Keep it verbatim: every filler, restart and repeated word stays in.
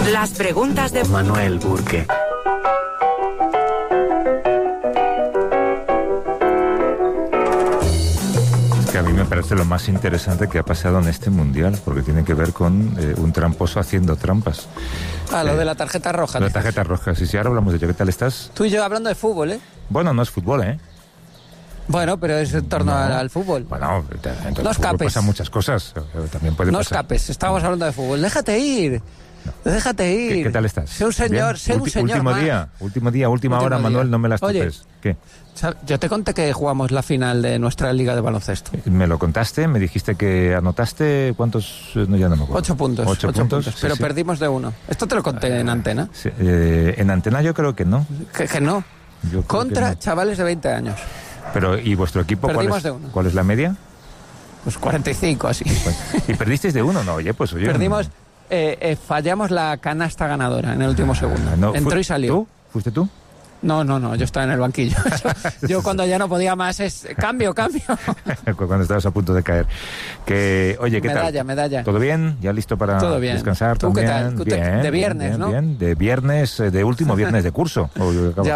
Las preguntas de Manuel Burke. Que a mí me parece lo más interesante que ha pasado en este mundial, porque tiene que ver con eh, un tramposo haciendo trampas. Ah, lo Eh, de la tarjeta roja. La dices. tarjeta roja, sí, sí, ahora hablamos de ello. ¿Qué tal estás? Tú y yo hablando de fútbol, ¿eh? Bueno, no es fútbol, ¿eh? Bueno, pero es en torno No. al, al fútbol. Bueno, dentro del No fútbol escapes. pasan muchas cosas. eh, También puede No pasar. escapes, estamos hablando de fútbol. Déjate ir. Déjate ir. ¿Qué, qué tal estás? Sé un señor, ¿Bien? sé un Ulti- señor Último más. día, último día, última Último hora, día. Manuel, no me las Oye. topes. ¿Qué? ¿Sabes? Yo te conté que jugamos la final de nuestra liga de baloncesto. Me lo contaste, me dijiste que anotaste, ¿cuántos? No, ya no me acuerdo. Ocho puntos. Ocho, ocho puntos, puntos, sí, pero sí. perdimos de uno. Esto te lo conté en antena. Sí, eh, en antena yo creo que no. Que, que no. Yo creo Contra que no. chavales de veinte años. Pero, ¿y vuestro equipo cuál Perdimos es, de uno. cuál es la media? Pues cuarenta y cinco, así. ¿Y perdisteis de uno? No, oye, pues oye. Perdimos, eh, eh, fallamos la canasta ganadora en el último segundo. Ah, no, Entró fu- y salió. ¿Tú? ¿Fuiste tú? No, no, no, yo estaba en el banquillo. Yo, yo cuando ya no podía más es cambio, cambio. Cuando estabas a punto de caer. Que, oye, ¿qué Medalla, tal? medalla. ¿Todo bien? ¿Ya listo para Todo bien. descansar ¿Tú qué también? tal? ¿Tú te- Bien, de viernes, bien, ¿no? bien. De viernes, eh, de último viernes de curso. O yo acabo- Ya